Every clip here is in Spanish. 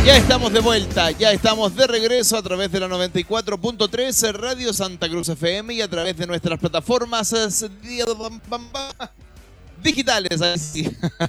Ya estamos de vuelta, ya estamos de regreso a través de la 94.3 Radio Santa Cruz FM y a través de nuestras plataformas digitales. Así.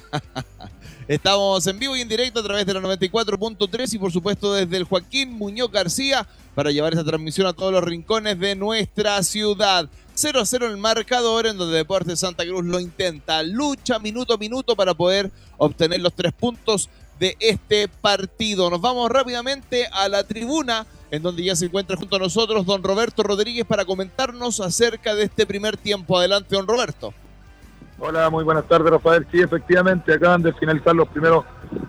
Estamos en vivo y en directo a través de la 94.3 y por supuesto desde el Joaquín Muñoz García para llevar esta transmisión a todos los rincones de nuestra ciudad. 0-0 el marcador en donde Deportes Santa Cruz lo intenta, lucha minuto a minuto para poder obtener los 3 puntos de este partido. Nos vamos rápidamente a la tribuna en donde ya se encuentra junto a nosotros don Roberto Rodríguez para comentarnos acerca de este primer tiempo. Adelante, don Roberto. Hola, muy buenas tardes, Rafael. Sí, efectivamente, acaban de finalizar los primeros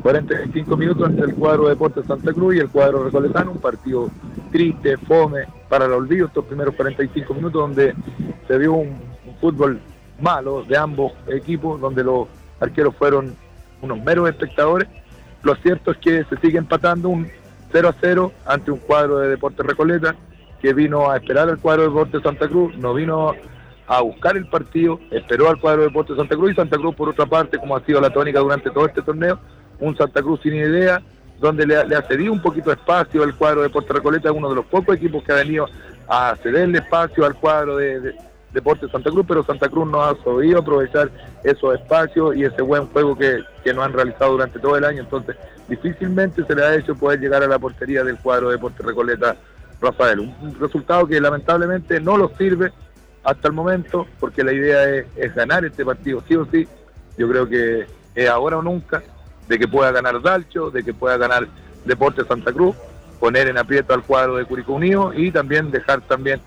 45 minutos entre el cuadro de Deportes Santa Cruz y el cuadro recoletano, un partido triste, fome, para el olvido estos primeros 45 minutos donde se vio un fútbol malo de ambos equipos, donde los arqueros fueron unos meros espectadores. Lo cierto es que se sigue empatando un 0-0 ante un cuadro de Deportes Recoleta que vino a esperar al cuadro de Deportes Santa Cruz, no vino a buscar el partido, esperó al cuadro de Deportes Santa Cruz, y Santa Cruz por otra parte, como ha sido la tónica durante todo este torneo, un Santa Cruz sin idea, donde le ha cedido un poquito de espacio al cuadro de Deportes Recoleta, uno de los pocos equipos que ha venido a cederle espacio al cuadro de Deportes Santa Cruz, pero Santa Cruz no ha sabido aprovechar esos espacios y ese buen juego que no han realizado durante todo el año. Entonces difícilmente se le ha hecho poder llegar a la portería del cuadro de Deportes Recoleta, Rafael. Un resultado que lamentablemente no lo sirve hasta el momento, porque la idea es ganar este partido sí o sí. Yo creo que es ahora o nunca, de que pueda ganar Dalcho, de que pueda ganar Deportes Santa Cruz, poner en aprieto al cuadro de Curicó Unido y también dejar también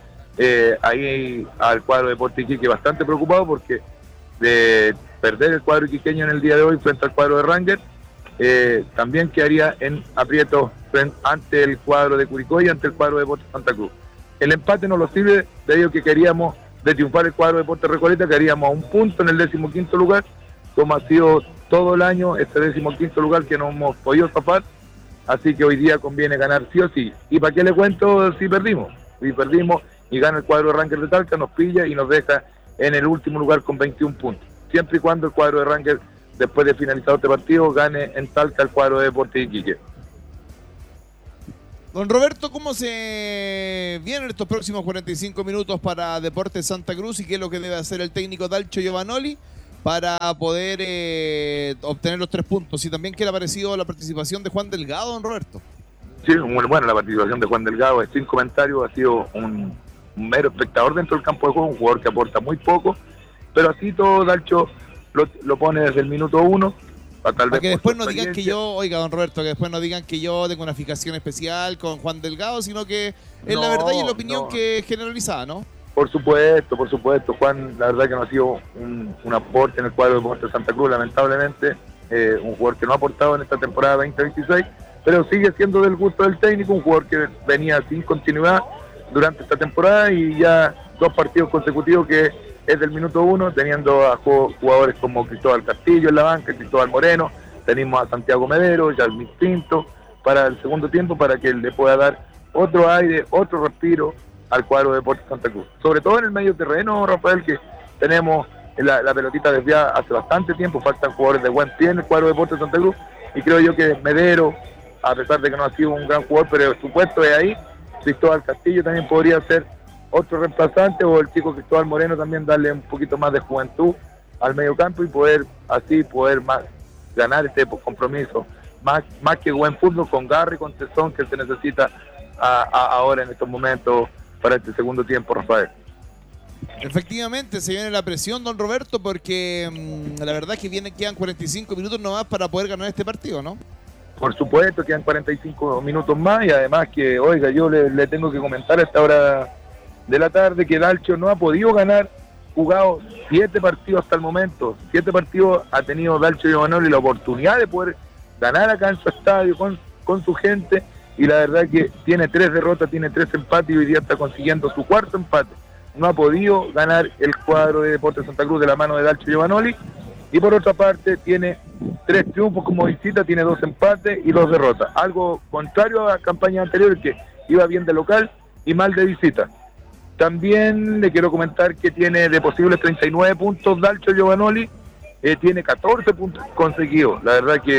ahí al cuadro de Deportes Iquique bastante preocupado, porque de perder el cuadro iquiqueño en el día de hoy frente al cuadro de Rangers, también quedaría en aprieto ante el cuadro de Curicó y ante el cuadro de Deportes Santa Cruz. El empate no lo sirve, debido a que queríamos de triunfar el cuadro de Deportes Recoleta, quedaríamos a un punto en el 15º lugar, como ha sido todo el año este 15º lugar que no hemos podido zafar. Así que hoy día conviene ganar sí o sí. ¿Y para qué le cuento si perdimos? Si perdimos y gana el cuadro de Rangers de Talca, nos pilla y nos deja en el último lugar con 21 puntos. Siempre y cuando el cuadro de Rangers, después de finalizado este partido, gane en Talca el cuadro de Deportes Iquique. Don Roberto, ¿cómo se vienen estos próximos 45 minutos para Deportes Santa Cruz y qué es lo que debe hacer el técnico Dalcho Giovanoli para poder obtener los 3 puntos? Y también, ¿qué le ha parecido la participación de Juan Delgado, don Roberto? Sí, muy buena la participación de Juan Delgado, sin comentarios, ha sido un mero espectador dentro del campo de juego, un jugador que aporta muy poco, pero así todo Dalcho lo pone desde el minuto 1. Para que después no digan que yo, oiga, don Roberto, que después no digan que yo tengo una fijación especial con Juan Delgado, sino que es la verdad y la opinión que es generalizada, ¿no? Por supuesto, Juan, la verdad que no ha sido un aporte en el cuadro de Deportes Santa Cruz, lamentablemente, un jugador que no ha aportado en esta temporada 2026, pero sigue siendo del gusto del técnico, un jugador que venía sin continuidad durante esta temporada y ya 2 partidos consecutivos que es del minuto 1, teniendo a jugadores como Cristóbal Castillo en la banca, Cristóbal Moreno, tenemos a Santiago Medero, Yasmin Pinto para el segundo tiempo, para que le pueda dar otro aire, otro respiro al cuadro de Deportes Santa Cruz. Sobre todo en el medio terreno, Rafael, que tenemos la pelotita desviada hace bastante tiempo, faltan jugadores de buen pie en el cuadro de Deportes Santa Cruz, y creo yo que Medero, a pesar de que no ha sido un gran jugador, pero su puesto es ahí. Cristóbal Castillo también podría ser otro reemplazante, o el chico Cristóbal Moreno también, darle un poquito más de juventud al medio campo y poder más ganar este compromiso, más que buen fútbol, con garra y con tesón que se necesita ahora en estos momentos para este segundo tiempo, Rafael. Efectivamente, se viene la presión, don Roberto, porque la verdad es que quedan 45 minutos nomás para poder ganar este partido, ¿no? Por supuesto, quedan 45 minutos más, y además que, oiga, yo le tengo que comentar a esta hora de la tarde que Dalcho no ha podido ganar, jugado 7 partidos hasta el momento, 7 partidos ha tenido Dalcho Giovanoli la oportunidad de poder ganar acá en su estadio con su gente, y la verdad que tiene 3 derrotas, tiene 3 empates, y hoy día está consiguiendo su 4º empate. No ha podido ganar el cuadro de Deportes Santa Cruz de la mano de Dalcho Giovanoli, y por otra parte tiene 3 triunfos como visita, tiene 2 empates y 2 derrotas, algo contrario a campañas anteriores, que iba bien de local y mal de visita. También le quiero comentar que tiene de posibles 39 puntos Dalcho Giovanoli, tiene 14 puntos conseguidos. La verdad que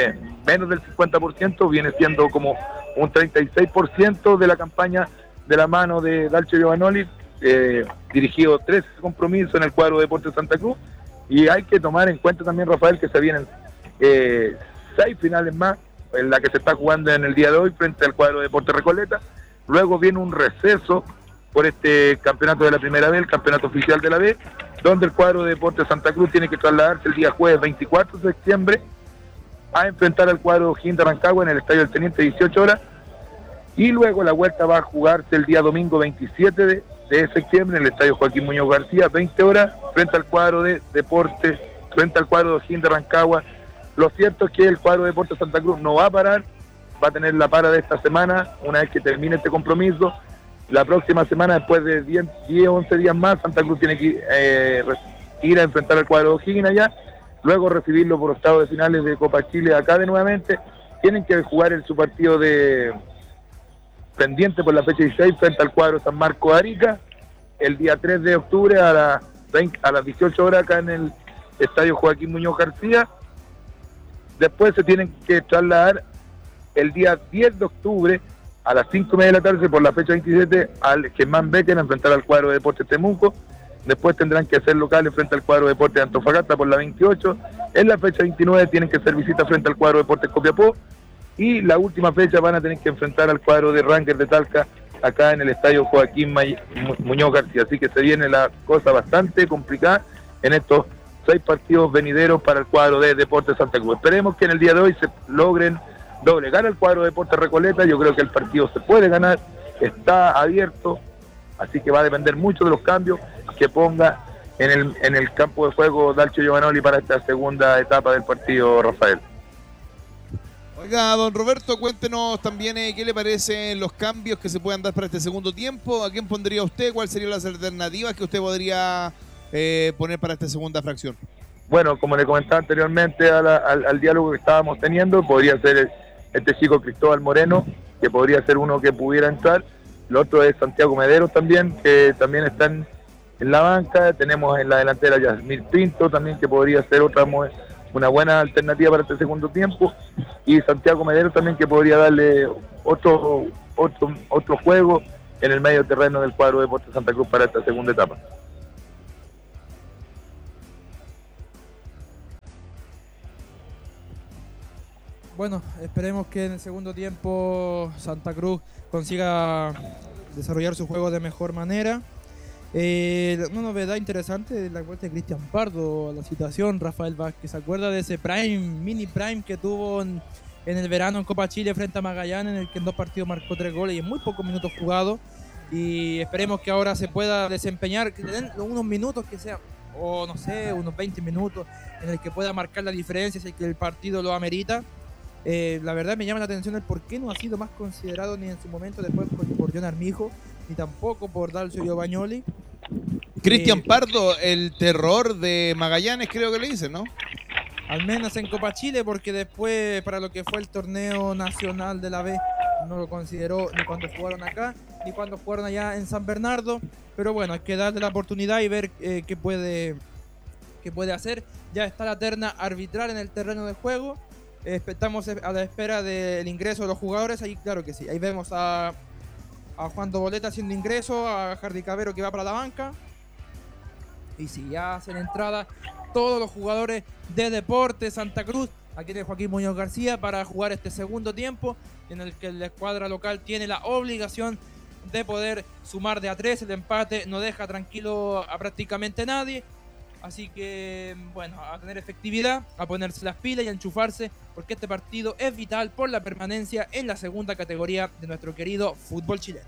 menos del 50%, viene siendo como un 36% de la campaña de la mano de Dalcio Giovanoli, dirigido 13 compromisos en el cuadro de Deportes Santa Cruz, y hay que tomar en cuenta también, Rafael, que se vienen 6 finales más, en la que se está jugando en el día de hoy frente al cuadro de Deportes Recoleta. Luego viene un receso por este campeonato de la primera B, el campeonato oficial de la B, donde el cuadro de Deportes Santa Cruz tiene que trasladarse el día jueves 24 de septiembre a enfrentar al cuadro O'Higgins de Rancagua en el Estadio del Teniente, 18 horas, y luego la vuelta va a jugarse el día domingo 27 de septiembre en el Estadio Joaquín Muñoz García, 20 horas, frente al cuadro de Deportes, frente al cuadro de O'Higgins de Rancagua. Lo cierto es que el cuadro de Deportes Santa Cruz no va a parar, va a tener la para de esta semana, una vez que termine este compromiso. La próxima semana, después de 10 o 11 días más, Santa Cruz tiene que ir a enfrentar al cuadro de O'Higgins allá, luego recibirlo por octavos de finales de Copa Chile acá de nuevamente. Tienen que jugar su partido de pendiente por la fecha 16 frente al cuadro San Marcos de Arica, el día 3 de octubre a las 18 horas acá en el Estadio Joaquín Muñoz García. Después se tienen que trasladar el día 10 de octubre a las 5:30 de la tarde por la fecha 27 al Germán Becker a enfrentar al cuadro de Deportes Temuco. Después tendrán que hacer locales frente al cuadro de Deportes de Antofagasta por la 28. En la fecha 29 tienen que hacer visita frente al cuadro de Deportes Copiapó. Y la última fecha van a tener que enfrentar al cuadro de Rangers de Talca acá en el Estadio Joaquín Muñoz García. Así que se viene la cosa bastante complicada en estos 6 partidos venideros para el cuadro de Deportes Santa Cruz. Esperemos que en el día de hoy se logren doblegar al cuadro de Deportes Recoleta. Yo creo que el partido se puede ganar, está abierto, así que va a depender mucho de los cambios que ponga en el campo de juego Dalcio Giovanoli para esta segunda etapa del partido, Rafael. Oiga, don Roberto, cuéntenos también qué le parecen los cambios que se puedan dar para este segundo tiempo. ¿A quién pondría usted? ¿Cuáles serían las alternativas que usted podría poner para esta segunda fracción? Bueno, como le comentaba anteriormente al diálogo que estábamos teniendo, podría ser este chico Cristóbal Moreno, que podría ser uno que pudiera entrar. El otro es Santiago Mederos también, que también están en la banca. Tenemos en la delantera Yasmir Pinto también, que podría ser una buena alternativa para este segundo tiempo, y Santiago Mederos también, que podría darle otro juego en el medio terreno del cuadro de Deportes Santa Cruz para esta segunda etapa. Bueno, esperemos que en el segundo tiempo Santa Cruz consiga desarrollar su juego de mejor manera. Una novedad interesante de la vuelta de Cristian Pardo a la situación. Rafael Vázquez, ¿se acuerda de ese mini prime que tuvo en el verano en Copa Chile frente a Magallanes, en el que en 2 partidos marcó 3 goles y en muy pocos minutos jugados? Y esperemos que ahora se pueda desempeñar, que le den unos minutos que sean, o no sé, unos 20 minutos en el que pueda marcar la diferencia si es que el partido lo amerita. La verdad me llama la atención el por qué no ha sido más considerado ni en su momento después por John Armijo, ni tampoco por Dalcio Giovanoli. Cristian Pardo, el terror de Magallanes, creo que le dicen, ¿no? Al menos en Copa Chile, porque después para lo que fue el torneo nacional de la B no lo consideró ni cuando jugaron acá, ni cuando jugaron allá en San Bernardo. Pero bueno, hay que darle la oportunidad y ver qué puede hacer. Ya está la terna arbitral en el terreno de juego. Estamos a la espera del ingreso de los jugadores. Ahí claro que sí, ahí vemos a Juan Doboleta haciendo ingreso, a Hardy Cabero que va para la banca, y si ya hacen entrada todos los jugadores de Deportes Santa Cruz aquí en el Joaquín Muñoz García para jugar este segundo tiempo en el que la escuadra local tiene la obligación de poder sumar de a 3. El empate no deja tranquilo a prácticamente nadie. Así que, bueno, a tener efectividad, a ponerse las pilas y a enchufarse, porque este partido es vital por la permanencia en la segunda categoría de nuestro querido fútbol chileno.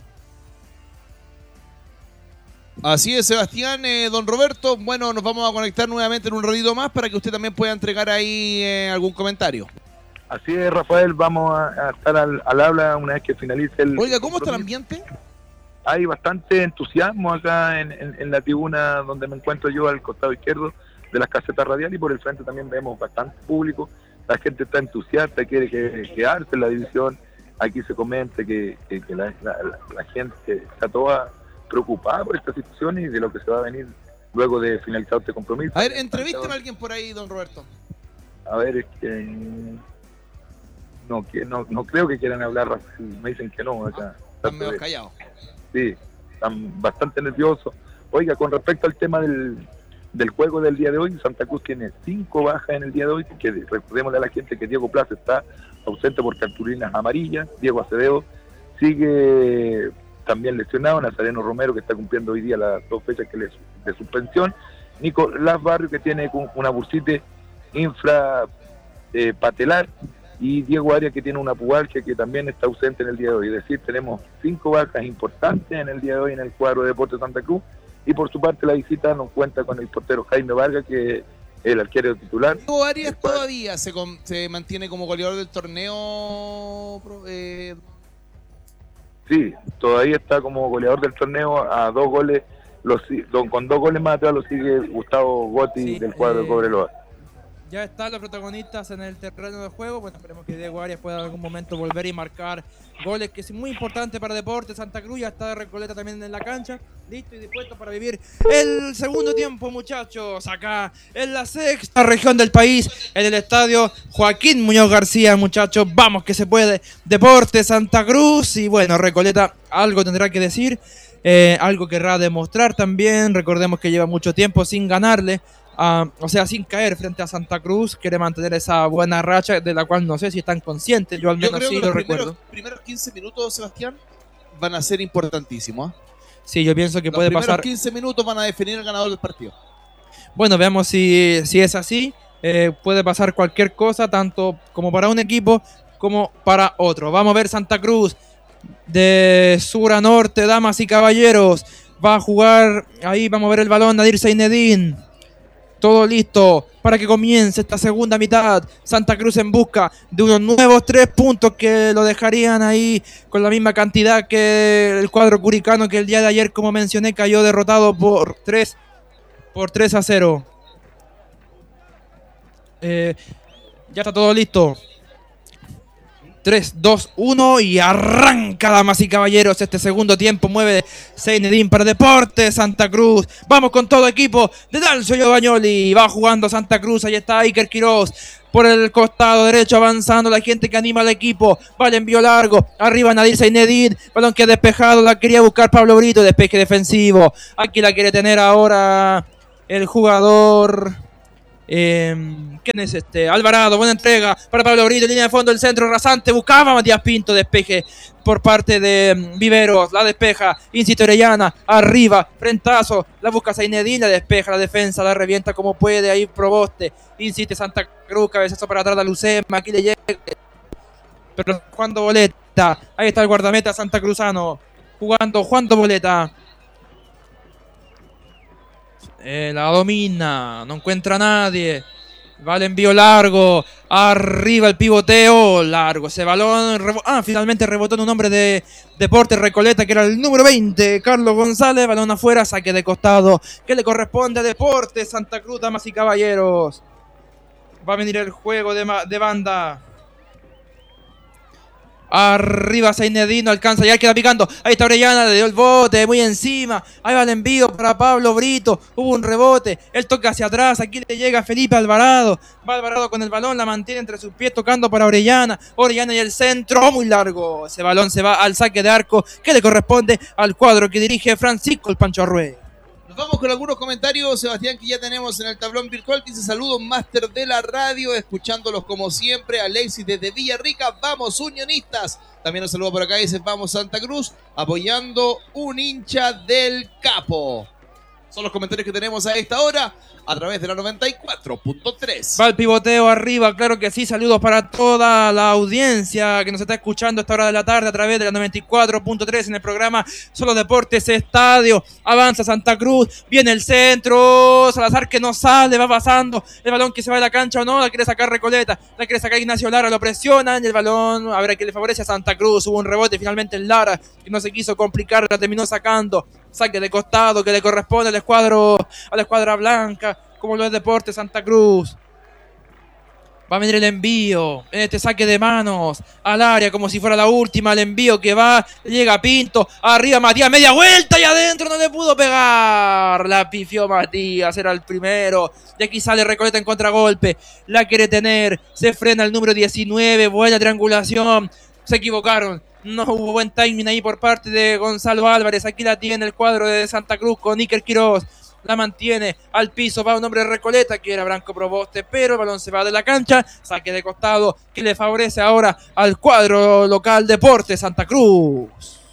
Así es, Sebastián. Don Roberto, bueno, nos vamos a conectar nuevamente en un ratito más para que usted también pueda entregar ahí algún comentario. Así es, Rafael, vamos a estar al habla una vez que finalice el... Oiga, ¿cómo está el ambiente? Hay bastante entusiasmo acá en la tribuna donde me encuentro yo, al costado izquierdo de las casetas radiales, y por el frente también vemos bastante público. La gente está entusiasta, quiere quedarse en la división. Aquí se comenta que la gente está toda preocupada por esta situación y de lo que se va a venir luego de finalizar este compromiso. A ver, entrevísteme a alguien por ahí, don Roberto. A ver, no creo que quieran hablar, Rafael. Me dicen que no acá. Están medio callados. Sí, están bastante nerviosos. Oiga, con respecto al tema del juego del día de hoy, Santa Cruz tiene 5 bajas en el día de hoy, que recordémosle a la gente que Diego Plaza está ausente por cartulinas amarillas, Diego Acevedo sigue también lesionado, Nazareno Romero, que está cumpliendo hoy día las 2 fechas de suspensión, Nicolás Barrio, que tiene una bursite infrapatelar, y Diego Arias, que tiene una pubalgia, que también está ausente en el día de hoy. Es decir, tenemos 5 bajas importantes en el día de hoy en el cuadro de Deportes Santa Cruz, y por su parte la visita nos cuenta con el portero Jaime Vargas, que es el arquero titular. Diego Arias todavía se mantiene como goleador del torneo. Sí, todavía está como goleador del torneo a 2 goles, con 2 goles más atrás lo sigue Gustavo Gotti, sí, del cuadro de Cobreloa. Ya están los protagonistas en el terreno de juego. Bueno, esperemos que Diego Arias pueda en algún momento volver y marcar goles, que es muy importante para Deportes Santa Cruz. Ya está Recoleta también en la cancha, listo y dispuesto para vivir el segundo tiempo, muchachos, acá en la 6ª región del país, en el estadio Joaquín Muñoz García, muchachos. Vamos que se puede, Deportes Santa Cruz. Y bueno, Recoleta algo tendrá que decir, algo querrá demostrar también. Recordemos que lleva mucho tiempo sin ganarle, sin caer frente a Santa Cruz. Quiere mantener esa buena racha, de la cual no sé si están conscientes. Yo al menos sí lo recuerdo. Los primeros 15 minutos, Sebastián, van a ser importantísimos. Sí, yo pienso que puede pasar. Los primeros 15 minutos van a definir el ganador del partido. Bueno, veamos si es así. Puede pasar cualquier cosa, tanto como para un equipo como para otro. Vamos a ver Santa Cruz de sur a norte, damas y caballeros. Va a jugar ahí, vamos a ver el balón, Nadir Zeinedine. Todo listo para que comience esta segunda mitad. Santa Cruz en busca de unos nuevos 3 puntos que lo dejarían ahí con la misma cantidad que el cuadro curicano, que el día de ayer, como mencioné, cayó derrotado por 3-0. Ya está todo listo. 3, 2, 1 y arranca, damas y caballeros, este segundo tiempo. Mueve Zeinedine para Deportes Santa Cruz. Vamos con todo equipo de Dalcio Giovagnoli. Va jugando Santa Cruz, ahí está Iker Quiroz por el costado derecho, avanzando la gente que anima al equipo. Va el envío largo, arriba Nadir Zeinedine, balón que ha despejado, la quería buscar Pablo Brito, despeje defensivo. Aquí la quiere tener ahora el jugador... ¿quién es este? Alvarado, buena entrega para Pablo Brito, línea de fondo, el centro rasante, buscaba Matías Pinto, despeje por parte de Viveros, la despeja, insiste Orellana, arriba, frentazo, la busca Zeinedine, la despeja, la defensa, la revienta como puede, ahí Proboste, insiste Santa Cruz, cabezazo para atrás de Lucema, aquí le llega, pero jugando Boleta, ahí está el guardameta santacruzano, jugando Boleta. La domina, no encuentra a nadie. Va el envío largo, arriba el pivoteo largo, ese balón, finalmente rebotó en un hombre de Deportes Recoleta, que era el número 20, Carlos González. Balón afuera, saque de costado que le corresponde a Deportes Santa Cruz, damas y caballeros. Va a venir el juego de banda. Arriba Zeinedine, no alcanza, ya queda picando. Ahí está Orellana, le dio el bote, muy encima. Ahí va el envío para Pablo Brito. Hubo un rebote, él toca hacia atrás. Aquí le llega Felipe Alvarado. Va Alvarado con el balón, la mantiene entre sus pies, tocando para Orellana. Orellana y el centro, muy largo. Ese balón se va al saque de arco que le corresponde al cuadro que dirige Francisco el Pancho Arrué. Nos vamos con algunos comentarios, Sebastián, que ya tenemos en el tablón virtual. Dice: saludos, máster de la radio, escuchándolos como siempre. Alexis desde Villarrica, vamos unionistas. También nos saluda por acá, dice: vamos Santa Cruz, apoyando un hincha del Capo. Son los comentarios que tenemos a esta hora a través de la 94.3. Va el pivoteo arriba, claro que sí. Saludos para toda la audiencia que nos está escuchando a esta hora de la tarde a través de la 94.3 en el programa Solo Deportes Estadio. Avanza Santa Cruz, viene el centro, Salazar que no sale, va pasando el balón, que se va de la cancha o no, la quiere sacar Recoleta, la quiere sacar Ignacio Lara, lo presionan y el balón, a ver, que le favorece a Santa Cruz. Hubo un rebote, finalmente el Lara, que no se quiso complicar, la terminó sacando. Saque de costado que le corresponde a la escuadra blanca, como lo es Deportes Santa Cruz. Va a venir el envío en este saque de manos al área como si fuera la última. El envío que va, llega Pinto, arriba Matías, media vuelta y adentro no le pudo pegar. La pifió Matías, era el primero. Y aquí sale Recoleta en contragolpe. La quiere tener, se frena el número 19, buena triangulación. Se equivocaron. No hubo buen timing ahí por parte de Gonzalo Álvarez. Aquí la tiene el cuadro de Santa Cruz con Iker Quiroz. La mantiene al piso, va un hombre de Recoleta que era Branco Proboste, pero el balón se va de la cancha, saque de costado que le favorece ahora al cuadro local Deportes Santa Cruz.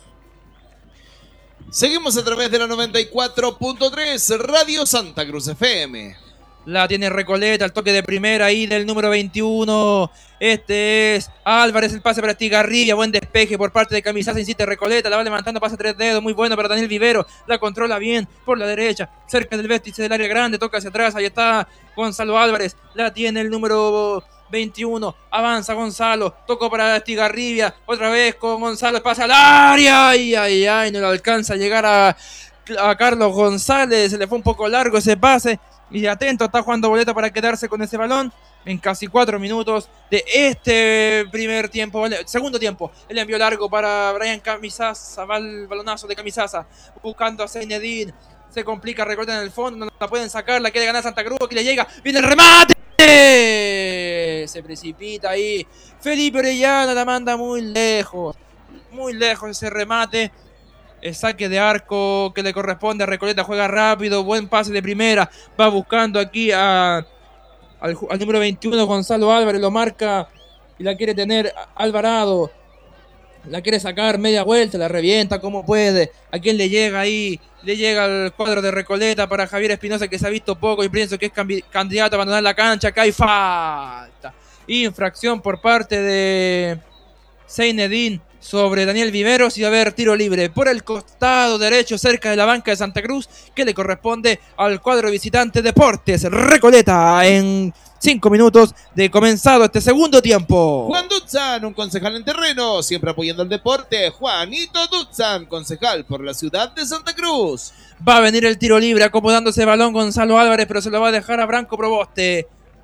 Seguimos a través de la 94.3 Radio Santa Cruz FM. La tiene Recoleta, el toque de primera ahí del número 21. Este es Álvarez, el pase para Estigarribia, buen despeje por parte de Camisaza, insiste Recoleta, la va levantando, pasa 3 dedos, muy bueno para Daniel Vivero, la controla bien por la derecha, cerca del vértice del área grande, toca hacia atrás, ahí está Gonzalo Álvarez, la tiene el número 21, avanza Gonzalo, tocó para Estigarribia, otra vez con Gonzalo, pasa al área, ay, no le alcanza a llegar a Carlos González, se le fue un poco largo ese pase. Y atento, está jugando Boleta para quedarse con ese balón en casi 4 minutos de este primer tiempo, segundo tiempo. El envío largo para Brian Camisaza, va el balonazo de Camisaza, buscando a Zeinedine. Se complica, Recoleta en el fondo, no la pueden sacar, la quiere ganar Santa Cruz, aquí le llega, viene el remate. Se precipita ahí. Felipe Orellana la manda muy lejos ese remate. El saque de arco que le corresponde a Recoleta, juega rápido, buen pase de primera, va buscando aquí al número 21 Gonzalo Álvarez, lo marca y la quiere tener Alvarado, la quiere sacar media vuelta, la revienta como puede. ¿A quién le llega ahí? Le llega al cuadro de Recoleta para Javier Espinosa, que se ha visto poco y pienso que es candidato a abandonar la cancha. Acá hay falta, infracción por parte de Zeinedine sobre Daniel Viveros y va a haber tiro libre por el costado derecho cerca de la banca de Santa Cruz que le corresponde al cuadro visitante Deportes Recoleta en 5 minutos de comenzado este segundo tiempo. Juan Dutzan, un concejal en terreno, siempre apoyando el deporte. Juanito Dutzan, concejal por la ciudad de Santa Cruz. Va a venir el tiro libre acomodándose el balón Gonzalo Álvarez, pero se lo va a dejar a Branco Proboste.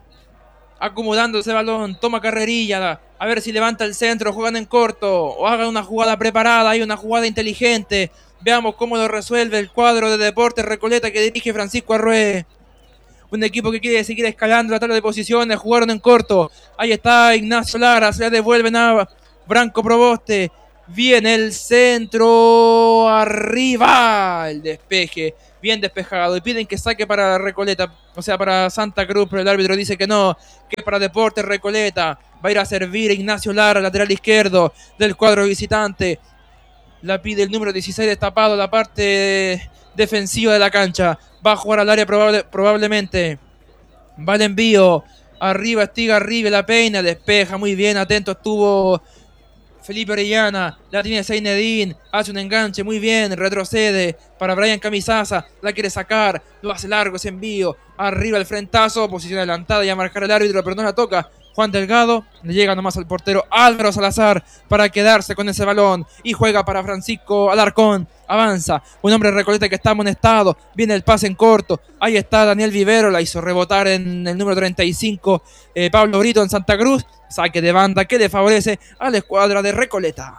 Acomodando ese balón, toma carrerilla, a ver si levanta el centro, juegan en corto o hagan una jugada preparada, hay una jugada inteligente. Veamos cómo lo resuelve el cuadro de Deportes Recoleta que dirige Francisco Arrué. Un equipo que quiere seguir escalando la tabla de posiciones, jugaron en corto. Ahí está Ignacio Lara, se le devuelven a Branco Proboste. Viene el centro, arriba el despeje, bien despejado. Y piden que saque para Recoleta, o sea, para Santa Cruz, pero el árbitro dice que no, que para Deportes Recoleta. Va a ir a servir Ignacio Lara, lateral izquierdo del cuadro visitante. La pide el número 16 destapado, la parte defensiva de la cancha. Va a jugar al área probablemente. Va el envío. Arriba Estigarribia, la peina, despeja muy bien, atento estuvo Felipe Orellana, la tiene Zeinedine, hace un enganche muy bien, retrocede para Brian Camisaza, la quiere sacar, lo hace largo ese envío, arriba el frentazo, posición adelantada y a marcar el árbitro, pero no la toca. Juan Delgado, le llega nomás al portero Álvaro Salazar para quedarse con ese balón y juega para Francisco Alarcón. Avanza, un hombre de Recoleta que está amonestado, viene el pase en corto, ahí está Daniel Vivero, la hizo rebotar en el número 35, Pablo Brito en Santa Cruz, saque de banda que le favorece a la escuadra de Recoleta.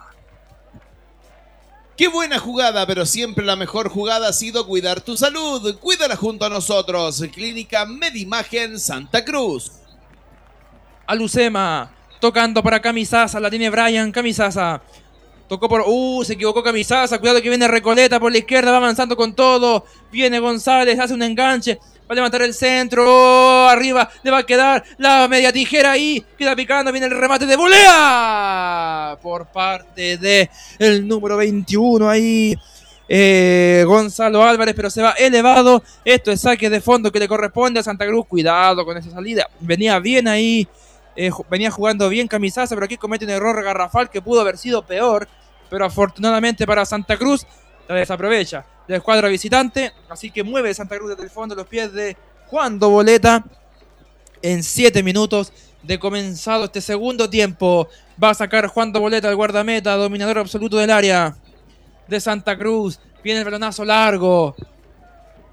Qué buena jugada, pero siempre la mejor jugada ha sido cuidar tu salud. Cuídala junto a nosotros. Clínica Medimagen Santa Cruz. Alucema, tocando para Camisaza, la tiene Brian Camisaza. Tocó por... se equivocó Camisaza, cuidado que viene Recoleta por la izquierda, va avanzando con todo. Viene González, hace un enganche, va a levantar el centro, arriba, le va a quedar la media tijera ahí, queda picando, viene el remate de volea por parte de el número 21 ahí. Gonzalo Álvarez, pero se va elevado. Esto es saque de fondo que le corresponde a Santa Cruz. Cuidado con esa salida, venía bien ahí. Venía jugando bien Camisaza, pero aquí comete un error garrafal que pudo haber sido peor, pero afortunadamente para Santa Cruz la desaprovecha la escuadra visitante, así que mueve Santa Cruz desde el fondo los pies de Juan Boleta. En 7 minutos de comenzado este segundo tiempo va a sacar Juan Boleta al guardameta, dominador absoluto del área de Santa Cruz. Viene el balonazo largo,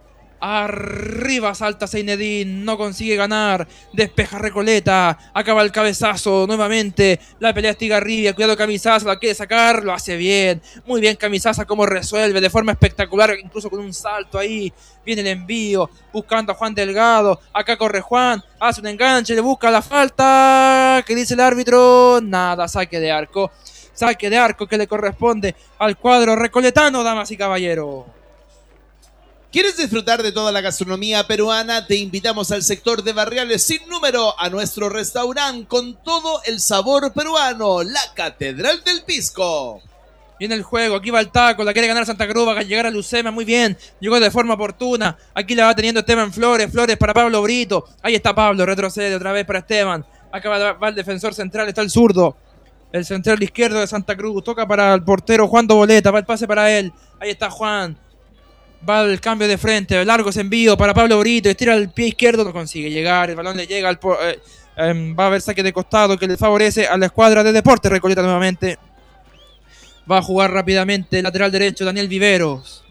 Arriba salta Zeinedine, no consigue ganar, despeja Recoleta, acaba el cabezazo nuevamente, la pelea Estigarribia, cuidado Camisaza, la quiere sacar, lo hace bien, muy bien Camisaza como resuelve de forma espectacular, incluso con un salto ahí, viene el envío, buscando a Juan Delgado, acá corre Juan, hace un enganche, le busca la falta, ¿qué dice el árbitro? Nada, saque de arco que le corresponde al cuadro recoletano, damas y caballeros. ¿Quieres disfrutar de toda la gastronomía peruana? Te invitamos al sector de Barriales sin número, a nuestro restaurante con todo el sabor peruano, la Catedral del Pisco. Viene el juego, aquí va el taco, la quiere ganar Santa Cruz, va a llegar a Lucema, muy bien, llegó de forma oportuna, aquí la va teniendo Esteban Flores para Pablo Brito, ahí está Pablo, retrocede otra vez para Esteban, acá va el defensor central, está el zurdo, el central izquierdo de Santa Cruz, toca para el portero Juan Doboleta, va el pase para él, ahí está Juan, va el cambio de frente, largo ese envío para Pablo Brito, estira el pie izquierdo, no consigue llegar, el balón le llega al va a haber saque de costado que le favorece a la escuadra de Deportes Recoleta nuevamente. Va a jugar rápidamente el lateral derecho Daniel Viveros.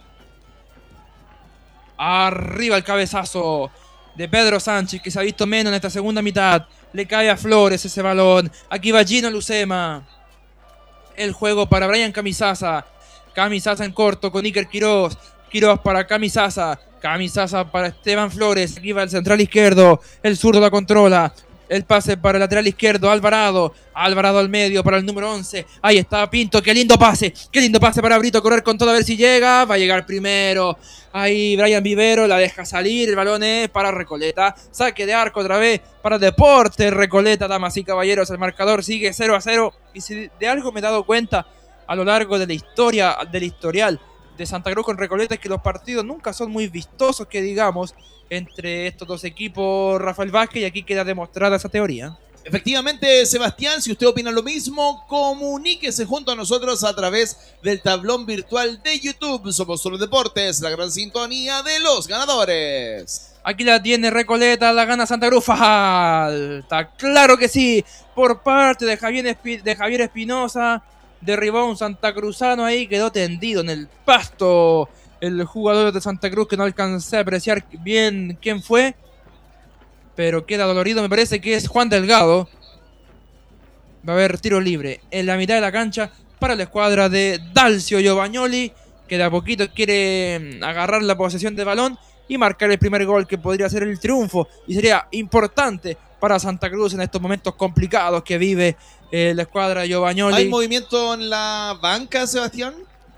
Arriba el cabezazo de Pedro Sánchez, que se ha visto menos en esta segunda mitad. Le cae a Flores ese balón. Aquí va Gino Lucema. El juego para Brian Camisaza. Camisaza en corto con Iker Quiroz. Quiroz para Camisaza. Camisaza para Esteban Flores. Aquí va el central izquierdo. El zurdo la controla. El pase para el lateral izquierdo, Alvarado. Alvarado al medio para el número 11. Ahí está Pinto, qué lindo pase. Qué lindo pase para Brito, correr con todo a ver si llega. Va a llegar primero. Ahí Brian Vivero la deja salir. El balón es para Recoleta. Saque de arco otra vez para Deportes Recoleta, damas y caballeros. El marcador sigue 0-0. Y si de algo me he dado cuenta a lo largo de la historia, del historial de Santa Cruz con Recoleta, es que los partidos nunca son muy vistosos, que digamos, entre estos dos equipos, Rafael Vázquez, y aquí queda demostrada esa teoría. Efectivamente, Sebastián, si usted opina lo mismo, comuníquese junto a nosotros a través del tablón virtual de YouTube. Somos Solo Deportes, la gran sintonía de los ganadores. Aquí la tiene Recoleta, la gana Santa Cruz. Falta, claro que sí, por parte de Javier Espinosa. Derribó un santacruzano ahí, quedó tendido en el pasto el jugador de Santa Cruz, que no alcancé a apreciar bien quién fue, pero queda dolorido, me parece que es Juan Delgado. Va a haber tiro libre en la mitad de la cancha para la escuadra de Dalcio Giovagnoli, que de a poquito quiere agarrar la posesión de balón y marcar el primer gol, que podría ser el triunfo, y sería importante para Santa Cruz en estos momentos complicados que vive la escuadra Giovagnoli. ¿Hay movimiento en la banca, Sebastián?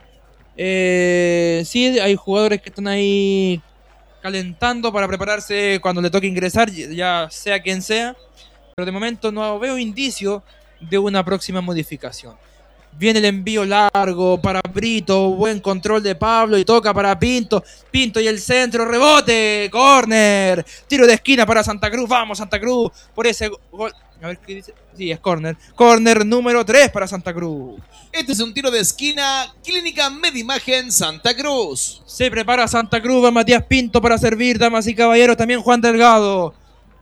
Sí, hay jugadores que están ahí calentando para prepararse cuando le toque ingresar, ya sea quien sea, pero de momento no veo indicio de una próxima modificación. Viene el envío largo para Brito, buen control de Pablo y toca para Pinto. Pinto y el centro, rebote, córner, tiro de esquina para Santa Cruz. Vamos Santa Cruz por ese gol. A ver qué dice. Sí, es córner. Córner número 3 para Santa Cruz. Este es un tiro de esquina, Clínica Medimagen Santa Cruz. Se prepara Santa Cruz, va Matías Pinto para servir, damas y caballeros, también Juan Delgado.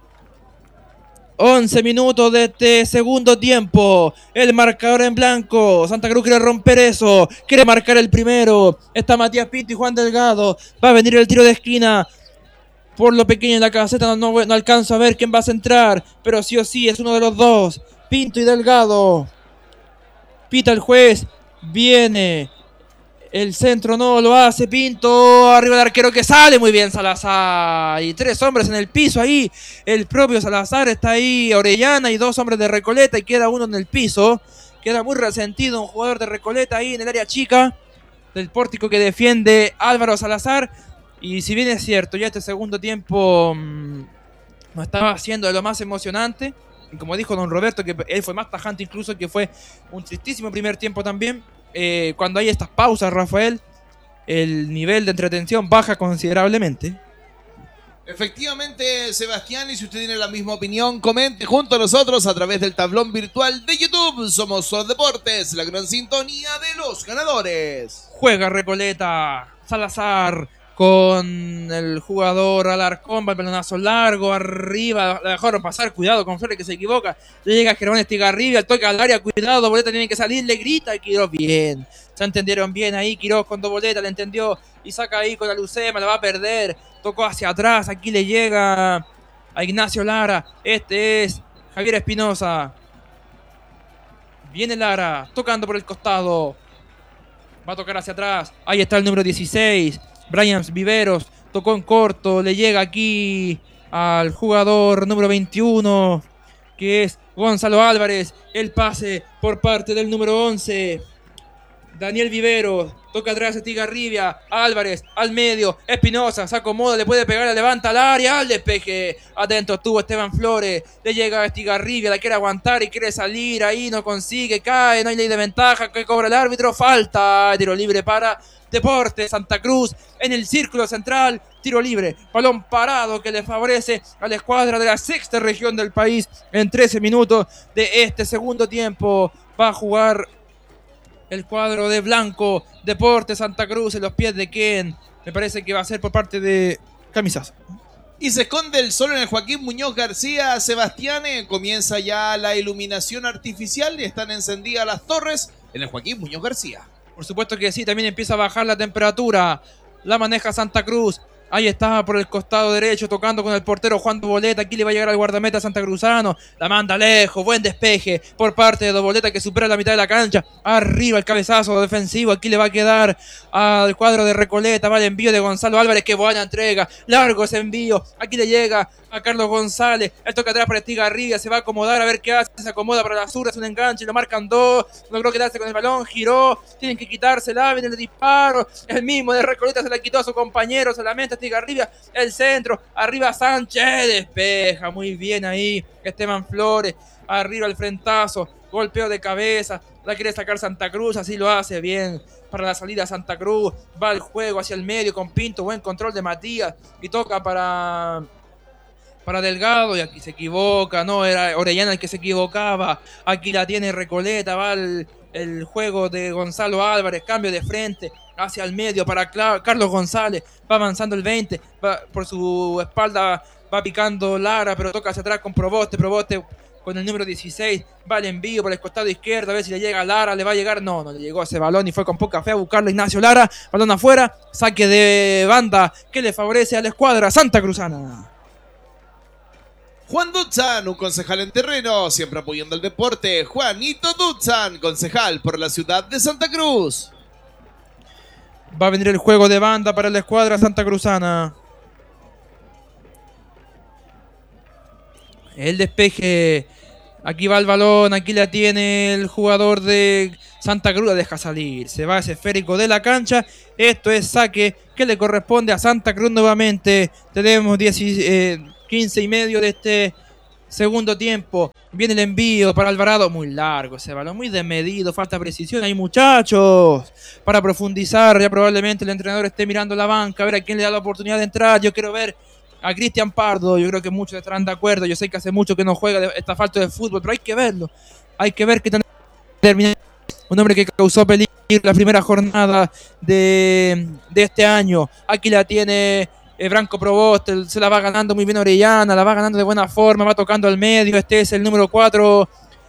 11 minutos de este segundo tiempo. El marcador en blanco. Santa Cruz quiere romper eso. Quiere marcar el primero. Está Matías Pinto y Juan Delgado. Va a venir el tiro de esquina. Por lo pequeño en la caseta no alcanzo a ver quién va a centrar. Pero sí o sí es uno de los dos. Pinto y Delgado. Pita el juez. Viene. El centro no lo hace Pinto, arriba del arquero que sale, muy bien Salazar, y 3 hombres en el piso ahí, el propio Salazar está ahí, Orellana y 2 hombres de Recoleta y queda uno en el piso, queda muy resentido un jugador de Recoleta ahí en el área chica del pórtico que defiende Álvaro Salazar, y si bien es cierto, ya este segundo tiempo no estaba siendo de lo más emocionante, y como dijo don Roberto, que él fue más tajante incluso, que fue un tristísimo primer tiempo también. Cuando hay estas pausas, Rafael, el nivel de entretención baja considerablemente. Efectivamente, Sebastián, y si usted tiene la misma opinión, comente junto a nosotros a través del tablón virtual de YouTube. Somos Solo Deportes, la gran sintonía de los ganadores. Juega Recoleta, Salazar, con el jugador Alarcón, va el pelonazo largo, arriba, la dejaron pasar, cuidado con Flores que se equivoca, le llega Germán Estigarribia, el toque al área, cuidado, Boleta tiene que salir, le grita y Quiroz bien, se entendieron bien ahí, Quiroz con dos Boleta, le entendió y saca ahí con la Lucema, la va a perder, tocó hacia atrás, aquí le llega a Ignacio Lara, este es Javier Espinosa, viene Lara, tocando por el costado, va a tocar hacia atrás, ahí está el número 16, Brian Viveros, tocó en corto, le llega aquí al jugador número 21, que es Gonzalo Álvarez, el pase por parte del número 11, Daniel Viveros, toca atrás Estigarribia, Álvarez, al medio, Espinosa, se acomoda, le puede pegar, le levanta al área, al despeje, atento estuvo Esteban Flores, le llega a Estigarribia, la quiere aguantar y quiere salir, ahí no consigue, cae, no hay ley de ventaja, que cobra el árbitro, falta, tiro libre para Deportes Santa Cruz, en el círculo central, tiro libre, balón parado que le favorece a la escuadra de la sexta región del país, en 13 minutos de este segundo tiempo, va a jugar el cuadro de blanco, Deportes Santa Cruz en los pies de Ken. Me parece que va a ser por parte de Camisas. Y se esconde el sol en el Joaquín Muñoz García. Sebastián, comienza ya la iluminación artificial y están encendidas las torres en el Joaquín Muñoz García. Por supuesto que sí, también empieza a bajar la temperatura. La maneja Santa Cruz. Ahí está por el costado derecho tocando con el portero Juan Boleta. Aquí le va a llegar al guardameta santacruzano. La manda lejos. Buen despeje por parte de Boleta que supera la mitad de la cancha. Arriba el cabezazo defensivo. Aquí le va a quedar al cuadro de Recoleta. Va el envío de Gonzalo Álvarez. Qué buena entrega. Largo ese envío. Aquí le llega a Carlos González. El toque atrás para Estigarribia. Se va a acomodar a ver qué hace. Se acomoda para la sur. Es un enganche. Lo marcan dos. Logró quedarse con el balón. Giró. Tienen que quitársela. Viene el disparo. El mismo de Recoleta se la quitó a su compañero. Solamente Estigarribia. El centro. Arriba Sánchez. Despeja. Muy bien ahí. Esteban Flores. Arriba el frentazo. Golpeo de cabeza. La quiere sacar Santa Cruz. Así lo hace bien. Para la salida Santa Cruz. Va el juego hacia el medio con Pinto. Buen control de Matías. Y toca para Delgado, y aquí se equivoca, no, era Orellana el que se equivocaba, aquí la tiene Recoleta, va el juego de Gonzalo Álvarez, cambio de frente, hacia el medio para Carlos González, va avanzando el 20, va por su espalda, va picando Lara, pero toca hacia atrás con Proboste con el número 16, va el envío por el costado izquierdo, a ver si le llega a Lara, le va a llegar, no le llegó ese balón y fue con poca fe a buscarlo Ignacio Lara, balón afuera, saque de banda que le favorece a la escuadra santacruzana. Juan Dutzan, un concejal en terreno, siempre apoyando el deporte. Juanito Dutzan, concejal por la ciudad de Santa Cruz. Va a venir el juego de banda para la escuadra santacruzana. El despeje. Aquí va el balón, aquí la tiene el jugador de Santa Cruz, la deja salir. Se va ese esférico de la cancha. Esto es saque que le corresponde a Santa Cruz nuevamente. Tenemos 15 y medio de este segundo tiempo. Viene el envío para Alvarado. Muy largo ese balón, muy desmedido. Falta precisión ahí, muchachos. Para profundizar, ya probablemente el entrenador esté mirando la banca. A ver a quién le da la oportunidad de entrar. Yo quiero ver a Cristian Pardo. Yo creo que muchos estarán de acuerdo. Yo sé que hace mucho que no juega esta falta de fútbol, pero hay que verlo. Hay que ver qué tan termina. Un hombre que causó peligro la primera jornada de este año. Aquí la tiene Branco Proboste, se la va ganando muy bien Orellana, la va ganando de buena forma, va tocando al medio. Este es el número 4,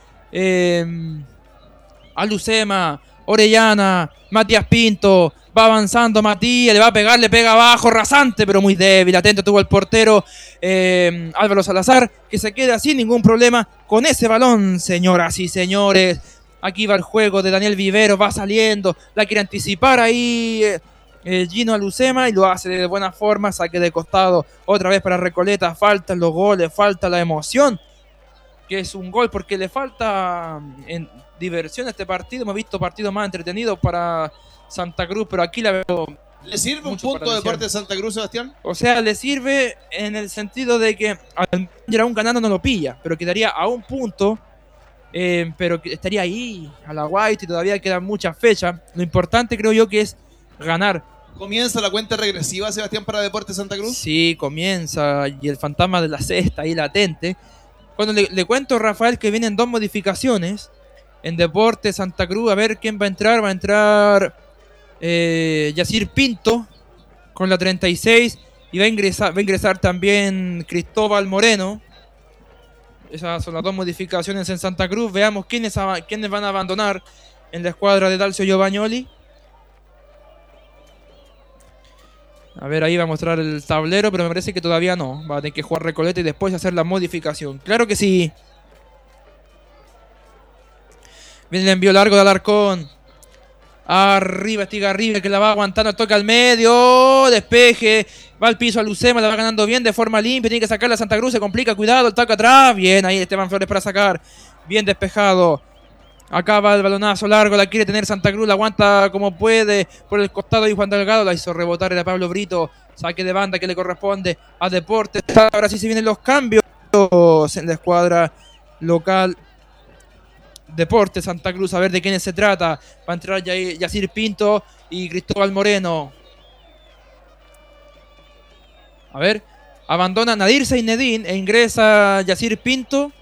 Alucema, Orellana, Matías Pinto, va avanzando Matías, le va a pegar, le pega abajo, rasante, pero muy débil. Atento tuvo el portero Álvaro Salazar, que se queda sin ningún problema con ese balón, señoras y señores. Aquí va el juego de Daniel Vivero, va saliendo, la quiere anticipar ahí Gino Alucema y lo hace de buena forma, saque de costado otra vez para Recoleta. Faltan los goles, falta la emoción, que es un gol porque le falta en diversión a este partido. Hemos visto partidos más entretenidos para Santa Cruz, pero aquí la veo. ¿Le sirve un punto de Deportes de Santa Cruz, Sebastián? O sea, le sirve en el sentido de que al llegar un ganando no lo pilla, pero quedaría a un punto. Pero estaría ahí a la White y todavía quedan muchas fechas. Lo importante creo yo que es ganar. ¿Comienza la cuenta regresiva, Sebastián, para Deportes Santa Cruz? Sí, comienza, y el fantasma de la sexta ahí latente. Cuando le cuento, Rafael, que vienen 2 modificaciones en Deportes Santa Cruz. A ver quién va a entrar. Va a entrar Yacir Pinto con la 36. Y va a ingresar también Cristóbal Moreno. Esas son las dos modificaciones en Santa Cruz. Veamos quiénes van a abandonar en la escuadra de Dalcio Giovagnoli. A ver, ahí va a mostrar el tablero, pero me parece que todavía no. Va a tener que jugar Recoleta y después hacer la modificación. ¡Claro que sí! Viene el envío largo de Alarcón. Arriba, Estigarribia, que la va aguantando, toca al medio, despeje, va al piso a Lucema, la va ganando bien de forma limpia, tiene que sacarla a Santa Cruz, se complica, cuidado, el taco atrás, bien, ahí Esteban Flores para sacar, bien despejado. Acá va el balonazo largo, la quiere tener Santa Cruz, la aguanta como puede por el costado de Juan Delgado, la hizo rebotar a Pablo Brito, saque de banda que le corresponde a Deportes. Ahora sí se vienen los cambios en la escuadra local. Deportes Santa Cruz, a ver de quiénes se trata. Va a entrar Yacir Pinto y Cristóbal Moreno. A ver, abandona Nadir Seinedín e ingresa Yacir Pinto.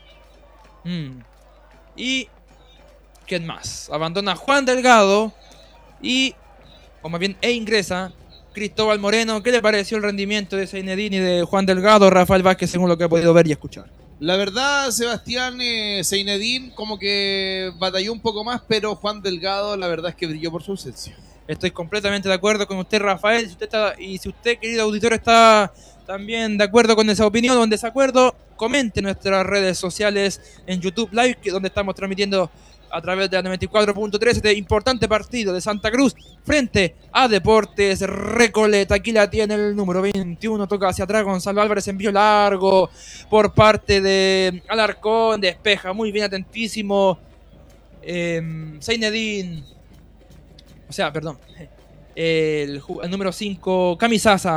Y ¿quién más? Abandona Juan Delgado o más bien, ingresa Cristóbal Moreno. ¿Qué le pareció el rendimiento de Seinedín y de Juan Delgado, Rafael Vázquez, según lo que he podido ver y escuchar? La verdad, Sebastián Seinedín como que batalló un poco más, pero Juan Delgado la verdad es que brilló por su ausencia. Estoy completamente de acuerdo con usted, Rafael. Si usted, querido auditor, está también de acuerdo con esa opinión o en desacuerdo, comente en nuestras redes sociales en YouTube Live, donde estamos transmitiendo a través de la 94.3 este importante partido de Santa Cruz frente a Deportes Recoleta. Aquí la tiene el número 21, toca hacia atrás Gonzalo Álvarez, envío largo por parte de Alarcón, despeja muy bien, atentísimo Seinedín, o sea, perdón, el número 5, Camisaza.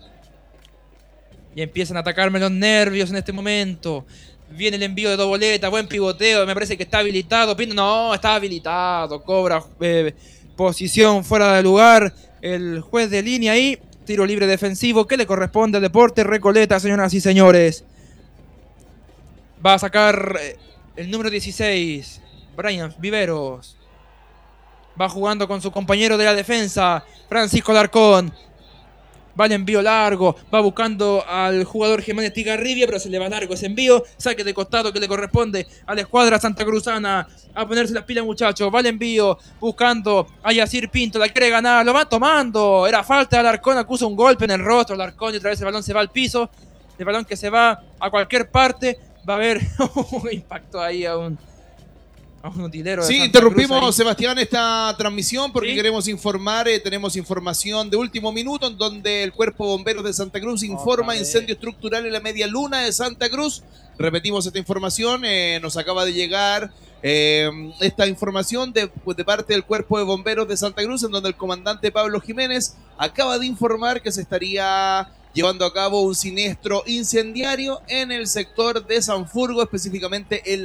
Y empiezan a atacarme los nervios en este momento. Viene el envío de Doboleta, buen pivoteo, me parece que está habilitado. No, está habilitado, cobra posición fuera de lugar el juez de línea ahí. Tiro libre defensivo que le corresponde a Deportes Recoleta, señoras y señores. Va a sacar el número 16, Brian Viveros. Va jugando con su compañero de la defensa, Francisco Alarcón. Va el envío largo, va buscando al jugador Germán Estigarribia, pero se le va largo ese envío. Saque de costado que le corresponde a la escuadra santacruzana. A ponerse las pilas, muchachos. Va el envío buscando a Yacir Pinto, la quiere ganar, lo va tomando. Era falta de Alarcón, acusa un golpe en el rostro. Alarcón y otra vez el balón se va al piso. El balón que se va a cualquier parte. Va a haber un impacto ahí a un utilero de Sí, Santa interrumpimos, Cruz, Sebastián, esta transmisión porque ¿sí? Queremos informar, tenemos información de último minuto en donde el Cuerpo de Bomberos de Santa Cruz informa incendio estructural en la Media Luna de Santa Cruz. Repetimos esta información, nos acaba de llegar esta información de parte del Cuerpo de Bomberos de Santa Cruz, en donde el comandante Pablo Jiménez acaba de informar que se estaría llevando a cabo un siniestro incendiario en el sector de Sanfurgo, específicamente en